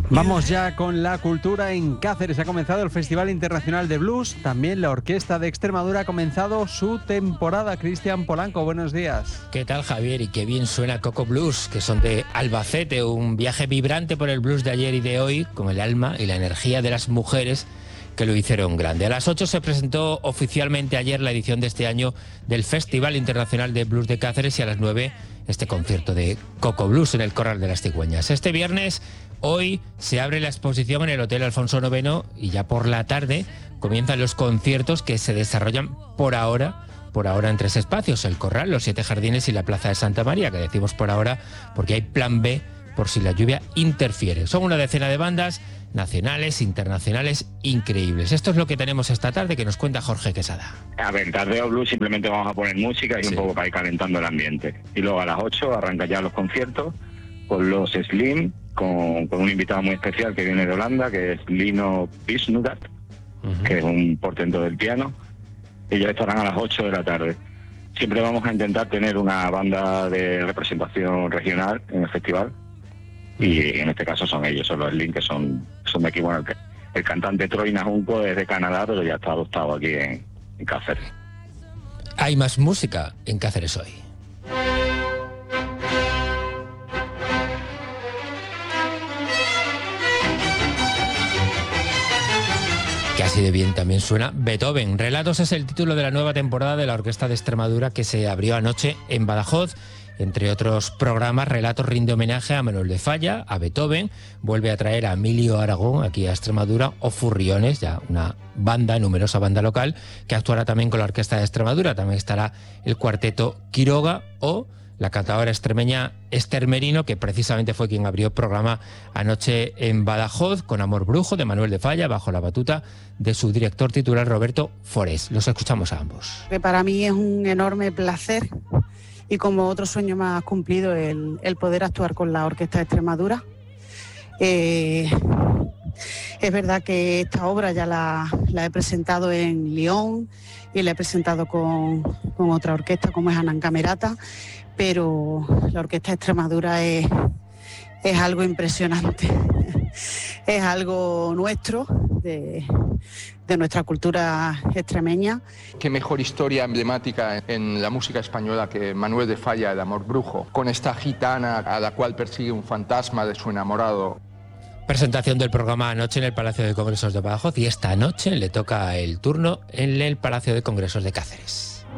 Vamos ya con la cultura en Cáceres. Ha comenzado el Festival Internacional de Blues. También la Orquesta de Extremadura ha comenzado su temporada. Cristian Polanco, buenos días. ¿Qué tal, Javier? Y qué bien suena Coco Blues, que son de Albacete. Un viaje vibrante por el blues de ayer y de hoy, con el alma y la energía de las mujeres que lo hicieron grande. A las 8 se presentó oficialmente ayer la edición de este año del Festival Internacional de Blues de Cáceres, y a las 9 este concierto de Coco Blues en el Corral de las Cigüeñas. Este viernes, hoy, se abre la exposición en el Hotel Alfonso IX y ya por la tarde comienzan los conciertos que se desarrollan por ahora en 3 espacios: el Corral, los 7 Jardines y la Plaza de Santa María, que decimos por ahora porque hay plan B por si la lluvia interfiere. Son una decena de bandas nacionales, internacionales, increíbles. Esto es lo que tenemos esta tarde, que nos cuenta Jorge Quesada. A ver, Tardeo Blues simplemente vamos a poner música y un poco para ir calentando el ambiente. Y luego a las 8 arrancan ya los conciertos con los Slim, con un invitado muy especial que viene de Holanda, que es Lino Bisnudat, que es un portento del piano. Ellos estarán a las 8 de la tarde. Siempre vamos a intentar tener una banda de representación regional en el festival. Y en este caso son ellos, son los Slim, que son de aquí. Bueno, el cantante Troy Najunco es de Canadá, pero ya está adoptado aquí en Cáceres. Hay más música en Cáceres hoy. Que así de bien también suena Beethoven. Relatos es el título de la nueva temporada de la Orquesta de Extremadura, que se abrió anoche en Badajoz. Entre otros programas, Relatos rinde homenaje a Manuel de Falla, a Beethoven, vuelve a traer a Emilio Aragón aquí a Extremadura, o Furriones, ya una numerosa banda local, que actuará también con la Orquesta de Extremadura. También estará el cuarteto Quiroga o la cantadora extremeña Esther Merino, que precisamente fue quien abrió programa anoche en Badajoz, con Amor Brujo de Manuel de Falla, bajo la batuta de su director titular Roberto Forés. Los escuchamos a ambos. Que para mí es un enorme placer y como otro sueño más cumplido el poder actuar con la Orquesta de Extremadura. Es verdad que esta obra ya la he presentado en Lyon y la he presentado con otra orquesta como es Anán Camerata, pero la Orquesta de Extremadura es algo impresionante. Es algo nuestro, de nuestra cultura extremeña. Qué mejor historia emblemática en la música española que Manuel de Falla, de Amor Brujo, con esta gitana a la cual persigue un fantasma de su enamorado. Presentación del programa anoche en el Palacio de Congresos de Badajoz, y esta noche le toca el turno en el Palacio de Congresos de Cáceres.